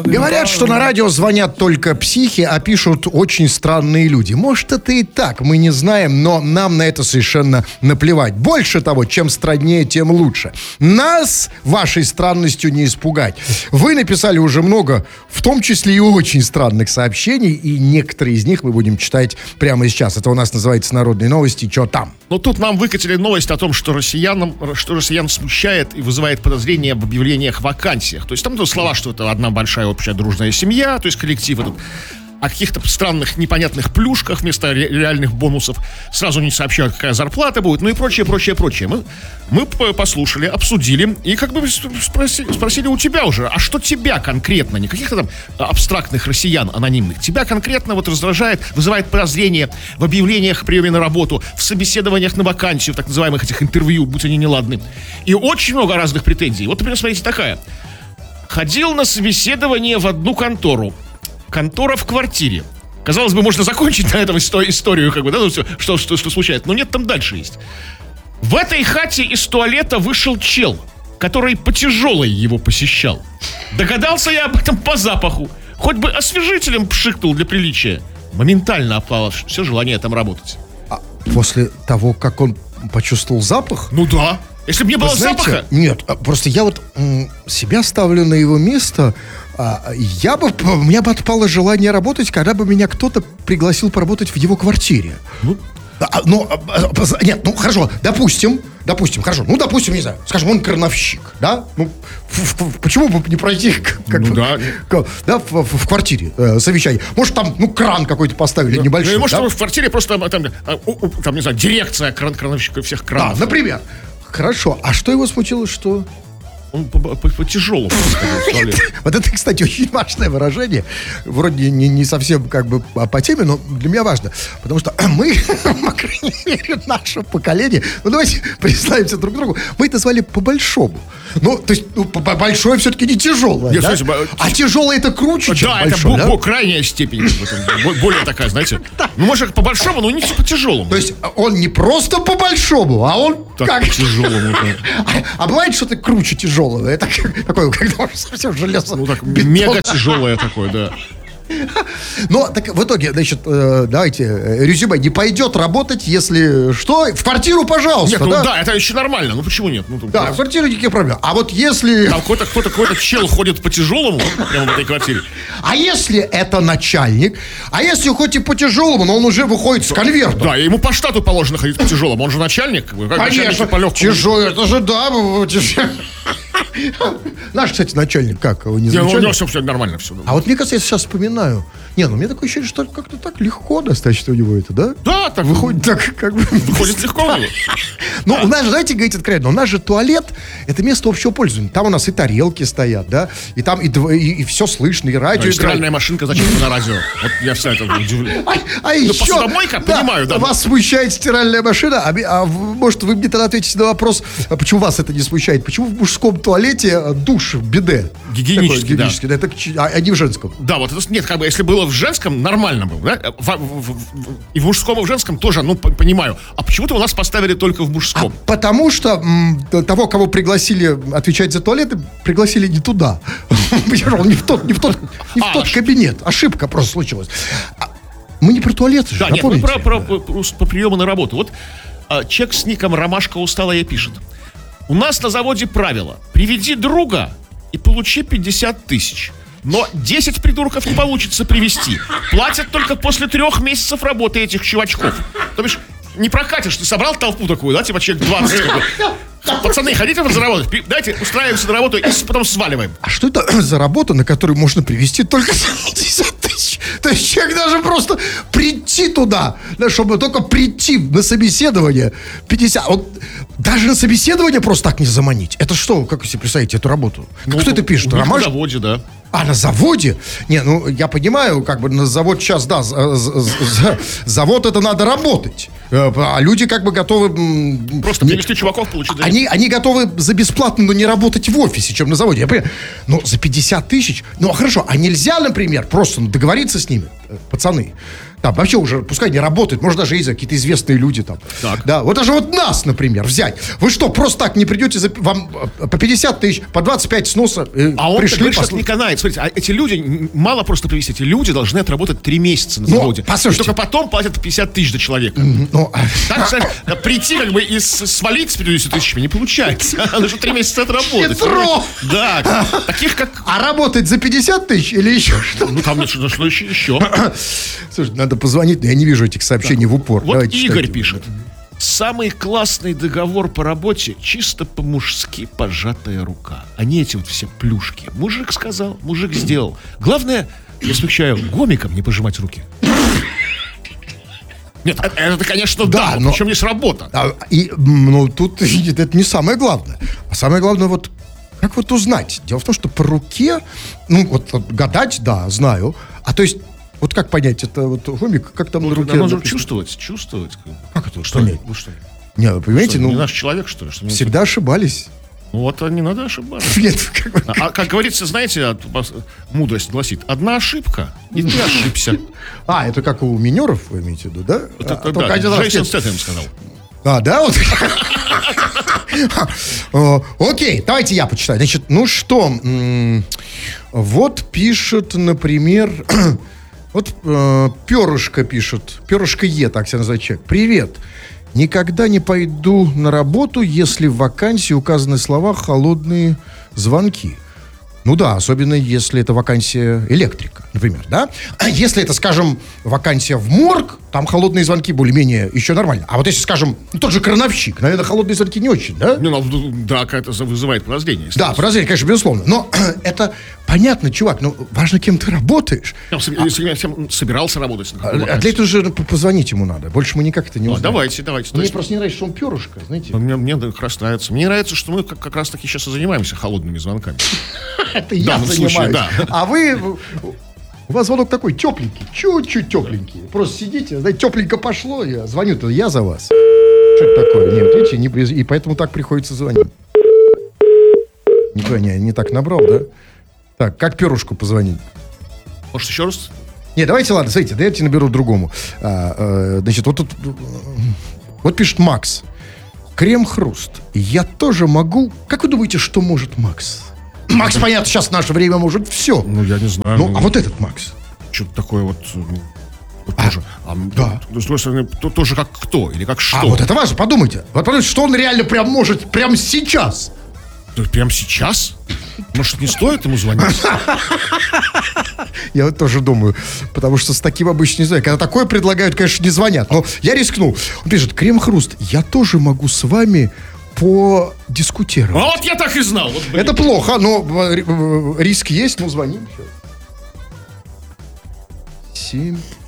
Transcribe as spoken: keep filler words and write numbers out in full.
Говорят, что на радио звонят только психи, а пишут очень странные люди. Может, это и так, мы не знаем, но нам на это совершенно наплевать. Больше того, чем страннее, тем лучше. Нас вашей странностью не испугать. Вы написали уже много, в том числе и очень странных сообщений, и некоторые из них мы будем читать прямо сейчас. Это у нас называется «Народные новости». Чё там? Ну, тут нам выкатили новость о том, что россиянам, что россиян смущает и вызывает подозрения в объявлениях о вакансиях. То есть там тут слова, что это одна большая общая дружная семья, то есть коллектив этот, о каких-то странных непонятных плюшках вместо ре- реальных бонусов. Сразу не сообщают, какая зарплата будет, ну и прочее, прочее, прочее. Мы, мы послушали, обсудили и как бы спросили, спросили у тебя уже, а что тебя конкретно, не каких-то там абстрактных россиян анонимных, тебя конкретно вот раздражает, вызывает подозрение в объявлениях о приеме на работу, в собеседованиях на вакансию, так называемых этих интервью, будь они неладны. И очень много разных претензий. Вот, например, смотрите, такая. Ходил на собеседование в одну контору. Контора в квартире. Казалось бы, можно закончить на этом историю, как бы, да, ну, все, что, что, что случается. Но нет, там дальше есть. В этой хате из туалета вышел чел, который по тяжелой его посещал. Догадался я об этом по запаху. Хоть бы освежителем пшикнул для приличия. Моментально опало все желание там работать. А после того, как он почувствовал запах? Ну да. Если бы не было Вы знаете, запаха. Нет, просто я вот м, себя ставлю на его место. А, я бы, у меня бы отпало желание работать, когда бы меня кто-то пригласил поработать в его квартире. Ну, а, ну, а, нет, ну хорошо, допустим, допустим, хорошо, ну допустим, не знаю, скажем, он крановщик, да? Ну, в, в, почему бы не пройти, как, ну, да, как, да, в, в, в квартире э, совещание? Может, там, ну, кран какой-то поставили, ну, небольшой. Ну, может, да? в квартире просто там, там, не знаю, дирекция кран, крановщиков всех кранов. Да, например. Хорошо, а что его смутило, что... Он по, по, по тяжелому. Вот это, кстати, очень важное выражение. Вроде не, не совсем как бы по теме, но для меня важно. Потому что мы, по крайней мере, наше поколение, ну давайте признаемся друг другу, мы это звали по-большому. Ну, то есть, ну, большое все-таки не тяжелое, Нет, да? Слушайте, а тяжелое это круче, чем да, большое, это да? бо- крайняя степень. Более такая, знаете. Ну, может, по-большому, но не по-тяжелому. То есть, он не просто по-большому, а он так как... по-тяжелому. А, а бывает что-то круче тяжелого? Это такое, когда уже совсем железо. Ну так, мега тяжелое такое, да. Но так в итоге, значит, э, давайте, резюме, не пойдет работать, если что, в квартиру, пожалуйста. Нет, ну да, да это еще нормально, ну почему нет? Ну, да, в квартиру никаких проблем. А вот если... Там какой-то, какой-то, какой-то чел ходит по тяжелому, прямо в этой квартире. А если это начальник, а если хоть и по тяжелому, но он уже выходит с конвертом. Да, ему по штату положено ходить по тяжелому, он же начальник. Как Конечно, по легкому. Тяжелый, это же да, наш, кстати, начальник, как, вы не замечали? У него все, все нормально все. А вот мне кажется, я сейчас вспоминаю. Не, ну мне такое ощущение, что как-то так легко достаточно у него это, да? Да, так выходит так, как бы. Выходит легко. Ну, у нас же, знаете, говорить откровенно, у нас же туалет — это место общего пользования. Там у нас и тарелки стоят, да, и там и, и, и все слышно, и радио. И стиральная машинка зачем-то на радио. Вот я вся это удивлен. А, а еще... Посудомойка, да, понимаю, да. Вас смущает стиральная машина, а, а может, вы мне тогда ответите на вопрос, а почему вас это не смущает? Почему в мужском туалете душ, биде? Гигиенический, такой, гигиенический да. да это, а, а не в женском? Да, вот это, нет, как бы, если было в женском, нормально было, да? В, в, в, и в мужском, и в женском тоже, ну, понимаю. А почему-то у нас поставили только в мужском. А потому что м, того, кого пригласили отвечать за туалеты, пригласили не туда. Не в тот, не в тот, не в тот кабинет. Ошибка просто случилась. Мы не про туалеты же, да, нет, мы про, про, про, про приемы на работу. Вот а, человек с ником Ромашка усталая пишет. У нас на заводе правило: приведи друга и получи пятьдесят тысяч. Но десять придурков не получится привести. Платят только после трех месяцев работы этих чувачков. То бишь, не прокатишь, ты собрал толпу такую, да, типа человек двадцать. Пацаны, хотите вот заработать? Давайте устраиваемся на работу и потом сваливаем. А что это за работа, на которую можно привести только пятьдесят тысяч? То есть человек даже просто прийти туда, да, чтобы только прийти на собеседование пятьдесят. Вот, даже на собеседование просто так не заманить. Это что, как вы себе представляете эту работу? Ну, кто это пишет? На заводе, да. А, на заводе? Не, ну, я понимаю, как бы на завод сейчас, да, завод это надо работать. А люди как бы готовы... м, Просто не- привести чуваков, получить за них. Они, они готовы за бесплатно, но не работать в офисе, чем на заводе. Я понимаю, ну, за пятьдесят тысяч, ну, а хорошо, а нельзя, например, просто договориться с ними, э, пацаны, там, вообще уже, пускай не работают, может, даже есть какие-то известные люди там. Так. Да, вот даже вот нас, например, взять. Вы что, просто так не придете, за, вам э, по пятьдесят тысяч, по двадцать пять сноса, э, А он пришли, говорит, что послу- не канает. Смотрите, а эти люди, м, мало просто привести, эти люди должны отработать три месяца на Ну, заводе. послушайте. И только потом платят пятьдесят тысяч за человека. Ну, Так, знаешь, прийти как бы и с- свалить с пятьюдесят тысячами не получается. Нужно три месяца отработать. Хитро! Да, таких как... а работать за пятьдесят тысяч или еще что? Ну, там что, что еще? еще? Слушай, надо позвонить, но я не вижу этих сообщений в упор. Вот Давайте Игорь читайте. пишет. Самый классный договор по работе чисто по-мужски пожатая рука. А не эти вот все плюшки. Мужик сказал, мужик сделал. Главное, я смягчаю, гомикам не пожимать руки. Нет, это, это, конечно, да, Да, но но- причем есть работа. А, и, м, ну, тут это не самое главное. А самое главное, вот, как вот узнать? Дело в том, что по руке, ну, вот, вот гадать, да, знаю. А то есть, вот как понять, это вот гомик, как там на руке? Нужно написано? чувствовать, чувствовать. Как это Что, понять? вы что, Не, вы понимаете, что, не ну, наш человек, что ли? Что мне- всегда ошибались. Ну, вот а не надо ошибаться. Нет, как бы- А, а как говорится, знаете, от вас- мудрость гласит, одна ошибка, и ты ошибся. А, это как у минеров, вы имеете в виду, да? Вот А, это только да, один раз Джейсон нет. Стэтэм сказал. А, да? Вот. О, Окей, давайте я почитаю. Значит, ну что, м, вот пишет, например, вот э, Перышко пишет, Перышко Е, так себя называет человек. Привет. Никогда не пойду на работу, если в вакансии указаны слова «холодные звонки». Ну да, особенно если это вакансия электрика, например, да? А если это, скажем, вакансия в морг, там холодные звонки более-менее еще нормально. А вот если, скажем, ну, тот же крановщик, наверное, холодные звонки не очень, да? Не, ну, да, какая-то за- вызывает подозрение. Да, подозрение, конечно, безусловно. Но это понятно, чувак, ну, важно, кем ты работаешь. Я соб- если я всем собирался работать. на А, какой а для вакансии. этого же п- позвонить ему надо. Больше мы никак это не А, узнаем. давайте, давайте. То Мне есть, просто не нравится, что он перышко, знаете. мне, мне как раз нравится. Мне нравится, что мы как, как раз таки сейчас и занимаемся холодными звонками. Это я данном случае, занимаюсь. да. А вы... У вас звонок такой тепленький, чуть-чуть тепленький. Просто сидите, знаете, тепленько пошло, я звоню-то я за вас. Что это такое? Нет, видите, не, и поэтому так приходится звонить. Не, не, не так набрал, да? Так, как перышку позвонить? Может, еще раз? Не, давайте, ладно, смотрите, давайте наберу другому. А, э, значит, вот тут... э, Вот пишет Макс. Крем-хруст. Я тоже могу... Как вы думаете, что может Макс? Макс, понятно, сейчас в наше время может все. Ну, я не знаю. Ну, а вот этот Макс. Что-то такое вот... ну, вот тоже. А, да. ну, с другой стороны, то- тоже как кто или как что. А вот это важно, подумайте. Вот подумайте, что он реально прям может прямо сейчас. То есть Прямо сейчас? Может, не стоит ему звонить? Я вот тоже думаю, потому что с таким обычно не знаю. Когда такое предлагают, конечно, не звонят. Но я рискнул. Он пишет, Крем-хруст, я тоже могу с вами подискутировать. А вот я так и знал. Вот, блин. Это плохо, но э, э, риск есть, ну звоним. Семь.